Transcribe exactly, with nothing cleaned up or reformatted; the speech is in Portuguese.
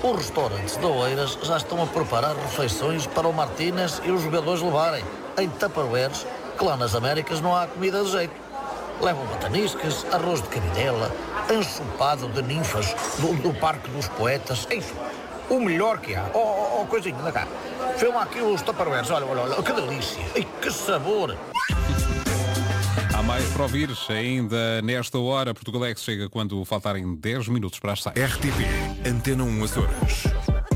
Os restaurantes da Oeiras já estão a preparar refeições para o Martínez e os jogadores levarem, em tupperwares, que lá nas Américas não há comida de jeito. Levam bataniscas, arroz de cabidela, ensopado de ninfas do, do Parque dos Poetas, enfim, o melhor que há. Oh, oh, oh coisinha, anda cá. Filma aqui os tupperwares, olha, olha, olha, que delícia, e que sabor. Há mais para ouvir ainda nesta hora. Portugalex chega quando faltarem dez minutos para as seis. R T P, Antena um Açores.